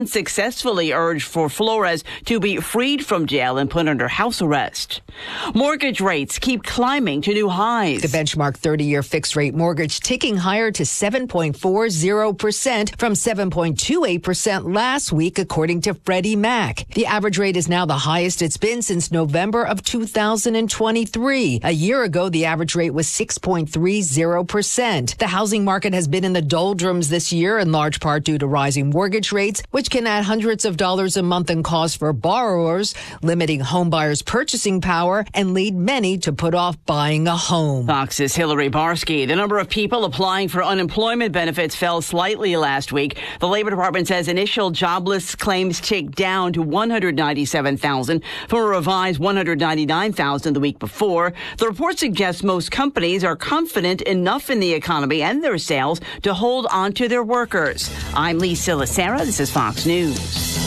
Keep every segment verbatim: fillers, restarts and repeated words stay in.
successfully urged for Flores to be freed from jail and put under house arrest. Mortgage rates keep climbing to new highs. The benchmark thirty-year fixed-rate mortgage ticking higher to seven point four zero percent from seven point two eight percent last week, according to Freddie Mac. The average rate is now the highest it's been since November of two thousand twenty-three. A year ago, the average rate was six point three zero percent. The housing market has been in the doldrums this year, in large part due to rising mortgage rates, which can add hundreds of dollars a month in cost for borrowers, limiting homebuyers' purchasing power and lead many to put off buying a home. Fox's Hillary Barsky. The number of people applying for unemployment benefits fell slightly last week. The Labor Department says initial jobless claims ticked down to one hundred ninety-seven thousand from a revised one hundred ninety-nine thousand the week before. The report suggests most companies are confident enough in the economy and their sales to hold on to their workers. I'm Lee Silasera. This is Fox News.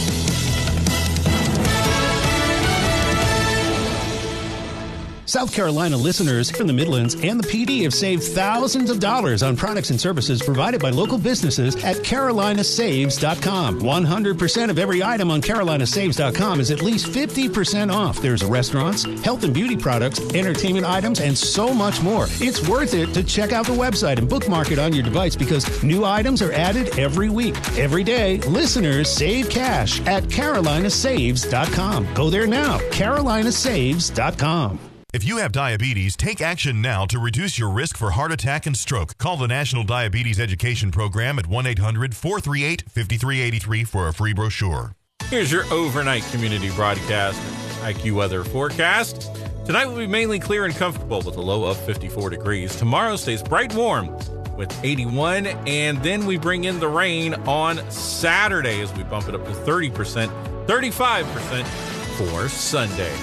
South Carolina listeners from the Midlands and the P D have saved thousands of dollars on products and services provided by local businesses at Carolina Saves dot com. one hundred percent of every item on Carolina Saves dot com is at least fifty percent off. There's restaurants, health and beauty products, entertainment items, and so much more. It's worth it to check out the website and bookmark it on your device because new items are added every week. Every day, listeners save cash at Carolina Saves dot com. Go there now, Carolina Saves dot com. If you have diabetes, take action now to reduce your risk for heart attack and stroke. Call the National Diabetes Education Program at one eight hundred four three eight five three eight three for a free brochure. Here's your overnight community broadcast I Q weather forecast. Tonight will be mainly clear and comfortable with a low of fifty-four degrees. Tomorrow stays bright and warm with eighty-one, and then we bring in the rain on Saturday as we bump it up to thirty percent, thirty-five percent for Sunday.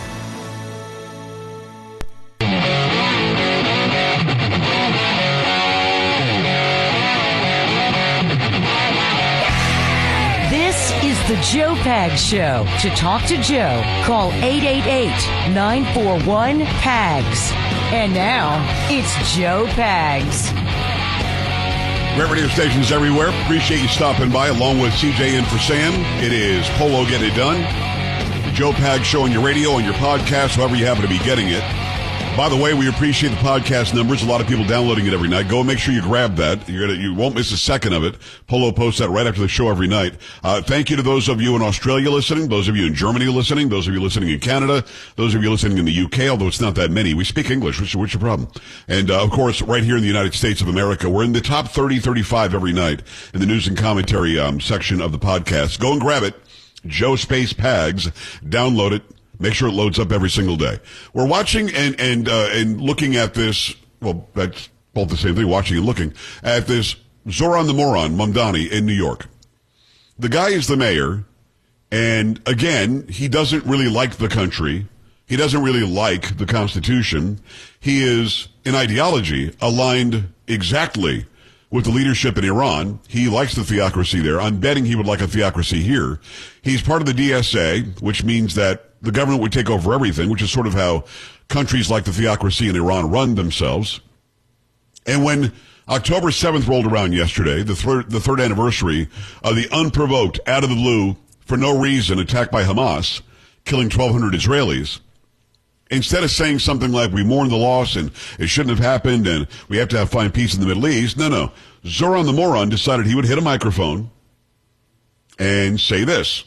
The Joe Pags Show. To talk to Joe, call eight eight eight, nine four one, P A G S. And now, it's Joe Pags. Great radio stations everywhere. Appreciate you stopping by along with C J in for Sam. It is Polo Get It Done. The Joe Pags Show on your radio, on your podcast, however you happen to be getting it. By the way, we appreciate the podcast numbers. A lot of people downloading it every night. Go and make sure you grab that. You're gonna, you won't miss a second of it. Polo posts that right after the show every night. Uh, thank you to those of you in Australia listening, those of you in Germany listening, those of you listening in Canada, those of you listening in the U K, although it's not that many. We speak English. What's, what's your problem? And, uh, of course, right here in the United States of America, we're in the top thirty, thirty-five every night in the news and commentary um, section of the podcast. Go and grab it. Joe Space Pags. Download it. Make sure it loads up every single day. We're watching and and uh, and looking at this. Well, that's both the same thing. Watching and looking at this Zoran the Moron Mamdani in New York. The guy is the mayor, and again, he doesn't really like the country. He doesn't really like the Constitution. He is, in ideology, aligned exactly with the leadership in Iran. He likes the theocracy there. I'm betting he would like a theocracy here. He's part of the D S A, which means that the government would take over everything, which is sort of how countries like the theocracy in Iran run themselves. And when October seventh rolled around yesterday, the third, the third anniversary of the unprovoked, out of the blue, for no reason, attack by Hamas, killing twelve hundred Israelis, instead of saying something like, we mourn the loss and it shouldn't have happened and we have to have find peace in the Middle East, no, no. Zoran the Moron decided he would hit a microphone and say this.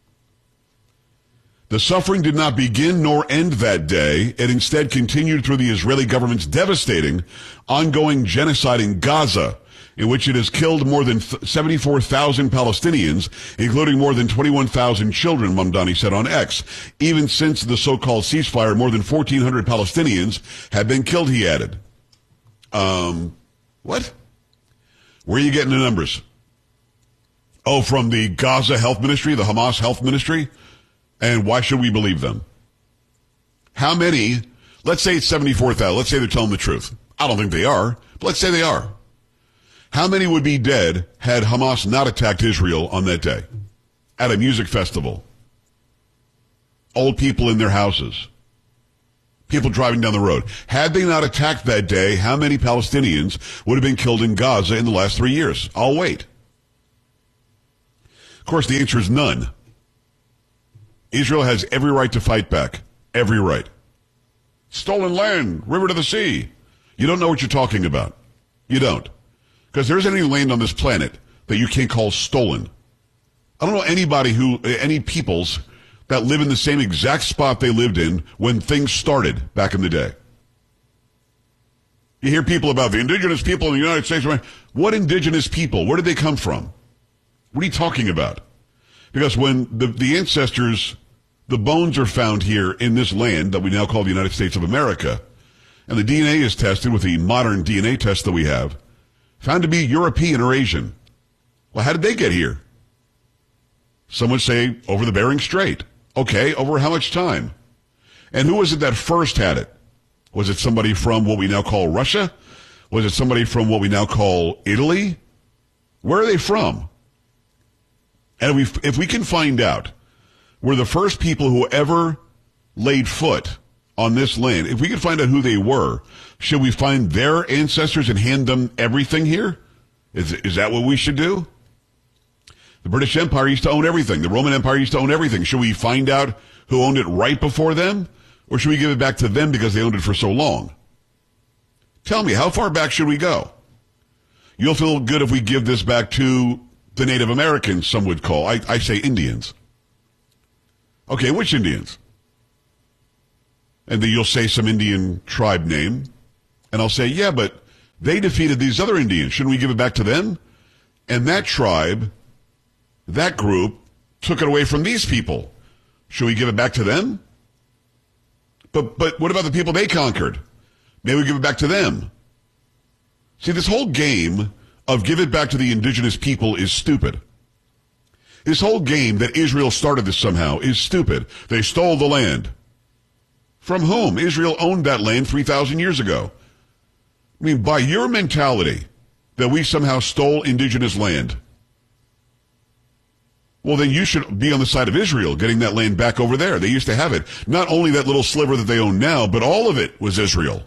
The suffering did not begin nor end that day. It instead continued through the Israeli government's devastating, ongoing genocide in Gaza, in which it has killed more than seventy-four thousand Palestinians, including more than twenty-one thousand children, Mamdani said on X. Even since the so-called ceasefire, more than fourteen hundred Palestinians have been killed, he added. Um, what? Where are you getting the numbers? Oh, from the Gaza Health Ministry, the Hamas Health Ministry? And why should we believe them? How many, let's say it's seventy-four thousand, let's say they're telling the truth. I don't think they are, but let's say they are. How many would be dead had Hamas not attacked Israel on that day? At a music festival. Old people in their houses. People driving down the road. Had they not attacked that day, how many Palestinians would have been killed in Gaza in the last three years? I'll wait. Of course, the answer is none. Israel has every right to fight back. Every right. Stolen land, river to the sea. You don't know what you're talking about. You don't. Because there isn't any land on this planet that you can't call stolen. I don't know anybody who, any peoples that live in the same exact spot they lived in when things started back in the day. You hear people about the indigenous people in the United States. What indigenous people? Where did they come from? What are you talking about? Because when the, the ancestors, the bones are found here in this land that we now call the United States of America, and the D N A is tested with the modern D N A test that we have, found to be European or Asian. Well, how did they get here? Some would say over the Bering Strait. Okay, over how much time? And who was it that first had it? Was it somebody from what we now call Russia? Was it somebody from what we now call Italy? Where are they from? And if we, if we can find out where the first people who ever laid foot on this land, if we can find out who they were, should we find their ancestors and hand them everything here? Is, is that what we should do? The British Empire used to own everything. The Roman Empire used to own everything. Should we find out who owned it right before them? Or should we give it back to them because they owned it for so long? Tell me, how far back should we go? You'll feel good if we give this back to the Native Americans, some would call. I, I say Indians. Okay, which Indians? And then you'll say some Indian tribe name. And I'll say, yeah, but they defeated these other Indians. Shouldn't we give it back to them? And that tribe, that group, took it away from these people. Should we give it back to them? But but what about the people they conquered? Maybe we give it back to them. See, this whole game of give it back to the indigenous people is stupid. This whole game that Israel started this somehow is stupid. They stole the land. From whom? Israel owned that land three thousand years ago. I mean, by your mentality that we somehow stole indigenous land, well, then you should be on the side of Israel, getting that land back over there. They used to have it. Not only that little sliver that they own now, but all of it was Israel.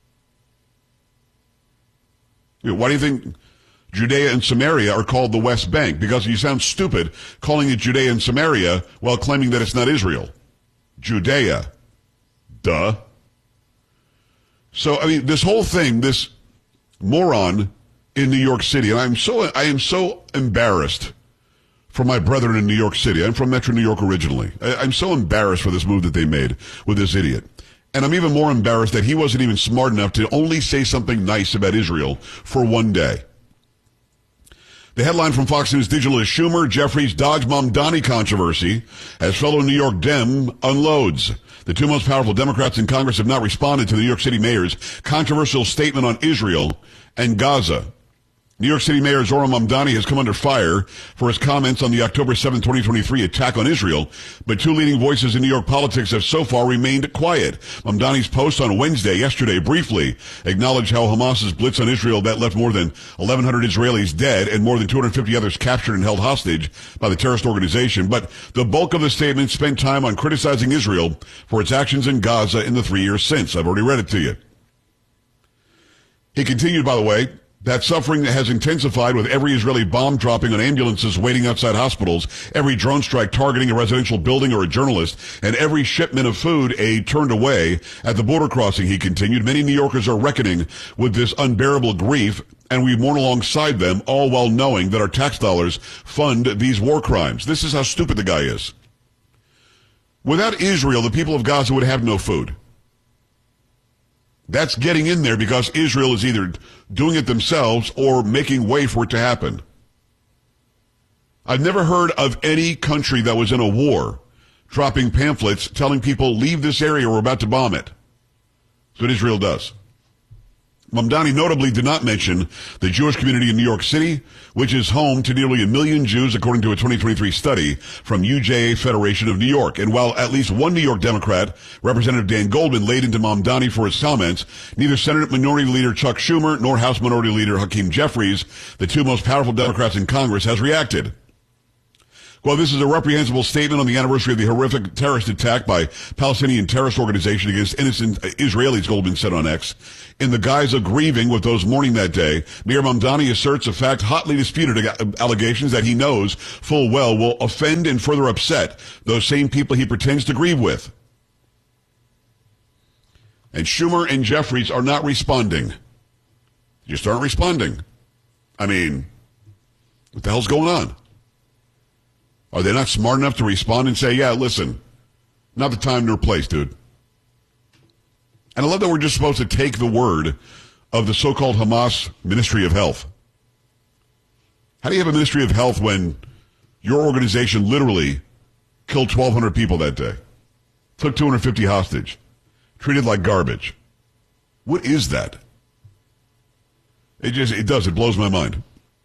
You know, why do you think Judea and Samaria are called the West Bank? Because you sound stupid calling it Judea and Samaria while claiming that it's not Israel. Judea. Duh. So, I mean, this whole thing, this moron in New York City, and I'm so, I am so embarrassed for my brethren in New York City. I'm from Metro New York originally. I, I'm so embarrassed for this move that they made with this idiot. And I'm even more embarrassed that he wasn't even smart enough to only say something nice about Israel for one day. The headline from Fox News Digital is Schumer, Jeffries dodge Mamdani controversy as fellow New York Dem unloads. The two most powerful Democrats in Congress have not responded to the New York City mayor's controversial statement on Israel and Gaza. New York City Mayor Zohran Mamdani has come under fire for his comments on the October seventh, twenty twenty-three attack on Israel, but two leading voices in New York politics have so far remained quiet. Mamdani's post on Wednesday, yesterday, briefly acknowledged how Hamas's blitz on Israel that left more than eleven hundred Israelis dead and more than two hundred fifty others captured and held hostage by the terrorist organization. But the bulk of the statement spent time on criticizing Israel for its actions in Gaza in the three years since. I've already read it to you. He continued, by the way, that suffering has intensified with every Israeli bomb dropping on ambulances waiting outside hospitals, every drone strike targeting a residential building or a journalist, and every shipment of food aid turned away at the border crossing, he continued. Many New Yorkers are reckoning with this unbearable grief, and we mourn alongside them, all while knowing that our tax dollars fund these war crimes. This is how stupid the guy is. Without Israel, the people of Gaza would have no food. That's getting in there because Israel is either doing it themselves or making way for it to happen. I've never heard of any country that was in a war dropping pamphlets telling people, leave this area, we're about to bomb it. That's what Israel does. Mamdani notably did not mention the Jewish community in New York City, which is home to nearly a million Jews, according to a twenty twenty-three study from U J A Federation of New York. And while at least one New York Democrat, Representative Dan Goldman, laid into Mamdani for his comments, neither Senate Minority Leader Chuck Schumer nor House Minority Leader Hakeem Jeffries, the two most powerful Democrats in Congress, has reacted. Well, this is a reprehensible statement on the anniversary of the horrific terrorist attack by Palestinian terrorist organization against innocent Israelis, Goldman said on X. In the guise of grieving with those mourning that day, Mir Mamdani asserts a fact hotly disputed allegations that he knows full well will offend and further upset those same people he pretends to grieve with. And Schumer and Jeffries are not responding. Just aren't responding. I mean, what the hell's going on? Are they not smart enough to respond and say, yeah, listen, not the time nor place, dude? And I love that we're just supposed to take the word of the so-called Hamas Ministry of Health. How do you have a Ministry of Health when your organization literally killed twelve hundred people that day, took two hundred fifty hostage, treated like garbage? What is that? It just, it does, it blows my mind.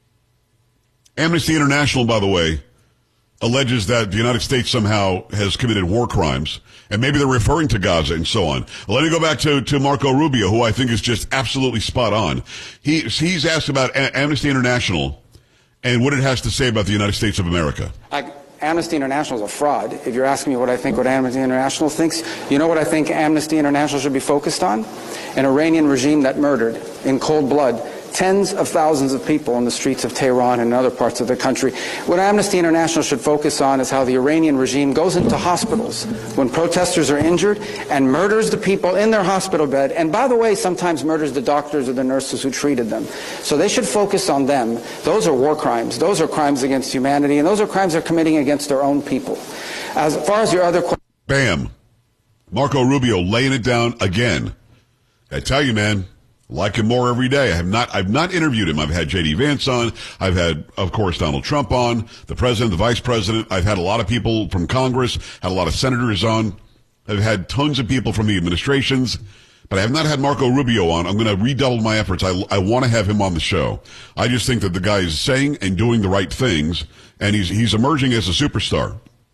Amnesty International, by the way, alleges that the United States somehow has committed war crimes, and maybe they're referring to Gaza and so on. Well, let me go back to, to Marco Rubio, who I think is just absolutely spot on. He, he's asked about A- Amnesty International and what it has to say about the United States of America. I, Amnesty International is a fraud. If you're asking me what I think what Amnesty International thinks, you know what I think Amnesty International should be focused on? An Iranian regime that murdered in cold blood tens of thousands of people in the streets of Tehran and other parts of the country. What Amnesty International should focus on is how the Iranian regime goes into hospitals when protesters are injured and murders the people in their hospital bed, and by the way, sometimes murders the doctors or the nurses who treated them. So they should focus on them. Those are war crimes. Those are crimes against humanity, and those are crimes they're committing against their own people. As far as your other question... Bam. Marco Rubio laying it down again. I tell you, man, like him more every day. I have not, I've not interviewed him. I've had J D Vance on. I've had, of course, Donald Trump on, the president, the vice president. I've had a lot of people from Congress, had a lot of senators on. I've had tons of people from the administrations, but I have not had Marco Rubio on. I'm going to redouble my efforts. I, I want to have him on the show. I just think that the guy is saying and doing the right things, and he's, he's emerging as a superstar.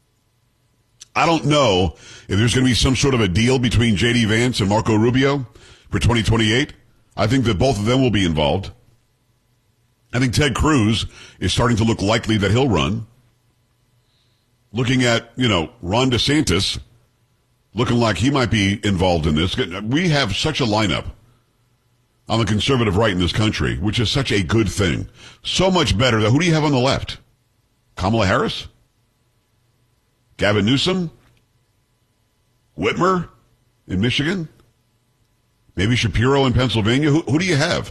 I don't know if there's going to be some sort of a deal between J D Vance and Marco Rubio for twenty twenty-eight. I think that both of them will be involved. I think Ted Cruz is starting to look likely that he'll run. Looking at, you know, Ron DeSantis, looking like he might be involved in this. We have such a lineup on the conservative right in this country, which is such a good thing. So much better. Who do you have on the left? Kamala Harris? Gavin Newsom? Whitmer in Michigan? Maybe Shapiro in Pennsylvania? Who, who do you have?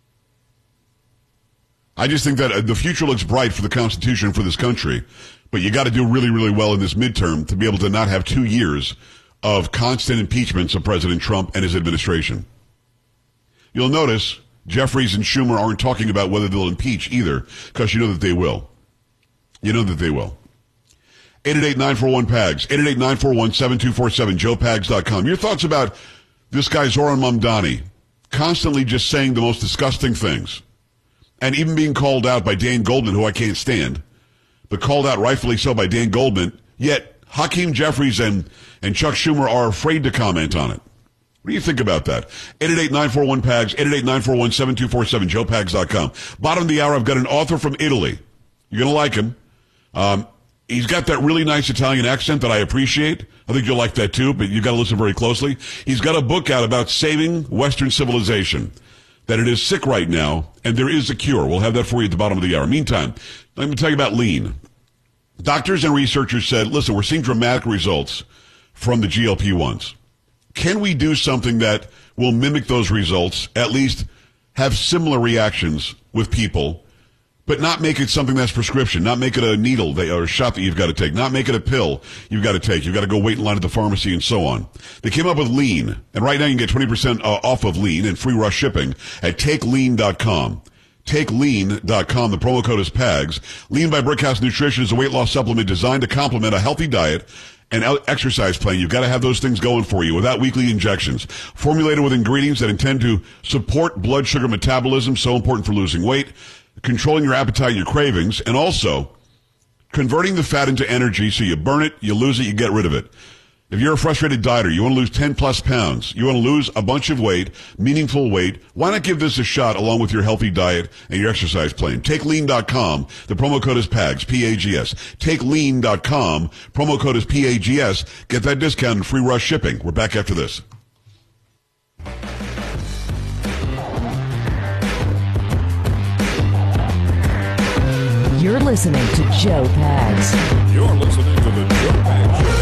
I just think that the future looks bright for the Constitution for this country, but you got to do really, really well in this midterm to be able to not have two years of constant impeachments of President Trump and his administration. You'll notice Jeffries and Schumer aren't talking about whether they'll impeach either, because you know that they will. You know that they will. eight eight eight, nine four one, P A G S, eight eight eight, nine four one, seven two four seven, joe pags dot com. Your thoughts about this guy Zoran Mamdani constantly just saying the most disgusting things, and even being called out by Dan Goldman, who I can't stand, but called out rightfully so by Dan Goldman, yet Hakeem Jeffries and, and Chuck Schumer are afraid to comment on it. What do you think about that? eight eight eight, nine four one, P A G S, eight eight eight, nine four one, seven two four seven, joe pags dot com. Bottom of the hour, I've got an author from Italy. You're going to like him. Um, He's got that really nice Italian accent that I appreciate. I think you'll like that too, but you've got to listen very closely. He's got a book out about saving Western civilization, that it is sick right now, and there is a cure. We'll have that for you at the bottom of the hour. Meantime, let me tell you about lean. Doctors and researchers said, listen, we're seeing dramatic results from the G L P ones. Can we do something that will mimic those results, at least have similar reactions with people, but not make it something that's prescription, not make it a needle or a shot that you've got to take, not make it a pill you've got to take. You've got to go wait in line at the pharmacy and so on. They came up with Lean, and right now you can get twenty percent off of Lean and free rush shipping at take lean dot com. take lean dot com. The promo code is P A G S. Lean by Brickhouse Nutrition is a weight loss supplement designed to complement a healthy diet and exercise plan. You've got to have those things going for you without weekly injections. Formulated with ingredients that intend to support blood sugar metabolism, so important for losing weight, controlling your appetite and your cravings, and also converting the fat into energy so you burn it, you lose it, you get rid of it. If you're a frustrated dieter, you want to lose ten plus pounds, you want to lose a bunch of weight, meaningful weight, why not give this a shot along with your healthy diet and your exercise plan? Take lean dot com. The promo code is PAGS, P A G S. Take lean dot com. Promo code is P A G S. Get that discount and free rush shipping. We're back after this. You're listening to Joe Pags. You're listening to the Joe Pags Show.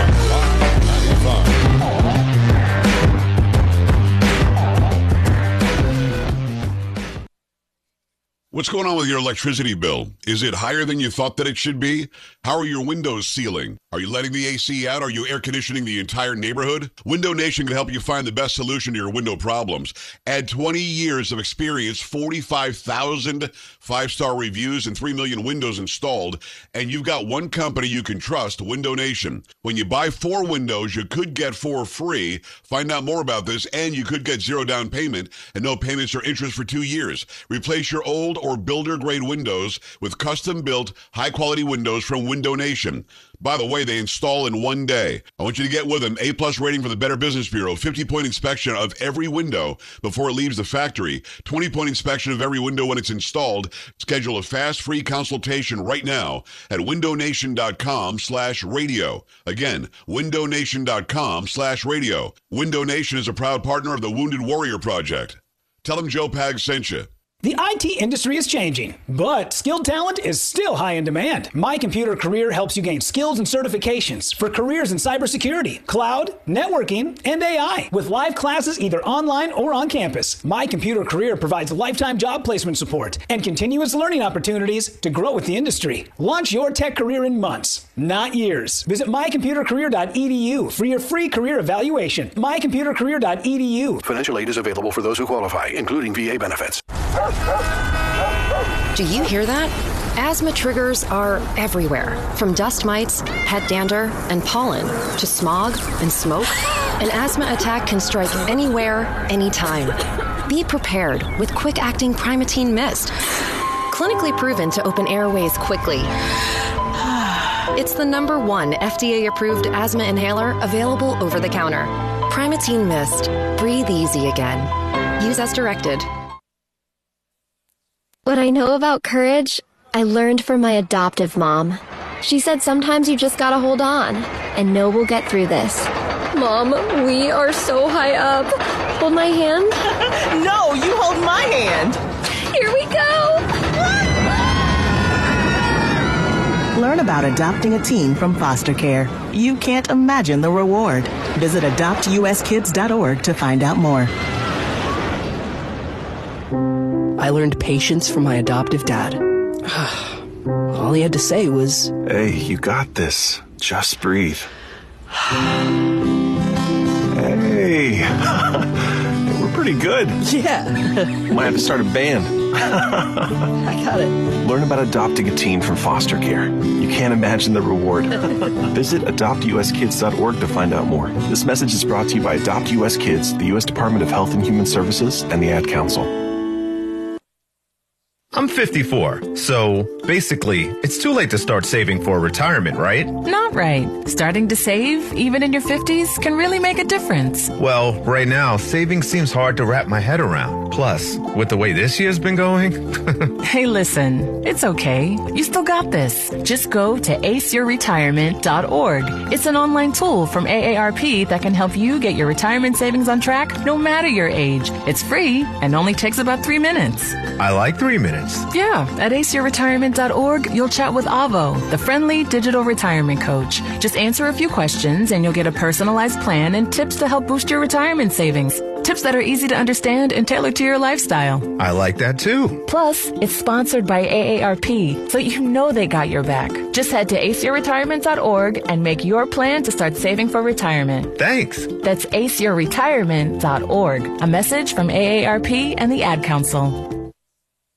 What's going on with your electricity bill? Is it higher than you thought that it should be? How are your windows sealing? Are you letting the A C out? Are you air conditioning the entire neighborhood? Window Nation can help you find the best solution to your window problems. Add twenty years of experience, forty-five thousand five-star reviews, and three million windows installed, and you've got one company you can trust, Window Nation. When you buy four windows, you could get four free. Find out more about this, and you could get zero down payment and no payments or interest for two years. Replace your old or builder-grade windows with custom-built, high-quality windows from Window Nation. By the way, they install in one day. I want you to get with them. A-plus rating from the Better Business Bureau. fifty-point inspection of every window before it leaves the factory. twenty-point inspection of every window when it's installed. Schedule a fast, free consultation right now at windownation.com slash radio. Again, windownation.com slash radio. Window Nation is a proud partner of the Wounded Warrior Project. Tell them Joe Pags sent you. The I T industry is changing, but skilled talent is still high in demand. My Computer Career helps you gain skills and certifications for careers in cybersecurity, cloud, networking, and A I. With live classes either online or on campus, My Computer Career provides lifetime job placement support and continuous learning opportunities to grow with the industry. Launch your tech career in months, not years. Visit my computer career dot e d u for your free career evaluation. my computer career dot e d u. Financial aid is available for those who qualify, including V A benefits. Do you hear that? Asthma triggers are everywhere, from dust mites, head dander, and pollen, to smog and smoke. An asthma attack can strike anywhere, anytime. Be prepared with quick-acting Primatene Mist. Clinically proven to open airways quickly. It's the number one F D A-approved asthma inhaler available over the counter. Primatene Mist. Breathe easy again. Use as directed. What I know about courage, I learned from my adoptive mom. She said sometimes you just gotta hold on and know we'll get through this. Mom, we are so high up. Hold my hand. No, you hold my hand. Here we go. Learn about adopting a teen from foster care. You can't imagine the reward. Visit adopt u s kids dot org to find out more. I learned patience from my adoptive dad. All he had to say was, "Hey, you got this. Just breathe." Hey, we're pretty good. Yeah. Might have to start a band. I got it. Learn about adopting a teen from foster care. You can't imagine the reward. Visit adopt u s kids dot org to find out more. This message is brought to you by Adopt U S Kids, the U S Department of Health and Human Services, and the Ad Council. I'm fifty-four, so basically, it's too late to start saving for retirement, right? Not right. Starting to save, even in your fifties, can really make a difference. Well, right now, saving seems hard to wrap my head around. Plus, with the way this year's been going... Hey, listen, it's okay. You still got this. Just go to ace your retirement dot org. It's an online tool from A A R P that can help you get your retirement savings on track no matter your age. It's free and only takes about three minutes. I like three minutes. Yeah, at ace your retirement dot org, you'll chat with Avo, the friendly digital retirement coach. Just answer a few questions and you'll get a personalized plan and tips to help boost your retirement savings. Tips that are easy to understand and tailored to your lifestyle. I like that too. Plus, it's sponsored by A A R P, so you know they got your back. Just head to ace your retirement dot org and make your plan to start saving for retirement. Thanks. That's ace your retirement dot org. A message from A A R P and the Ad Council.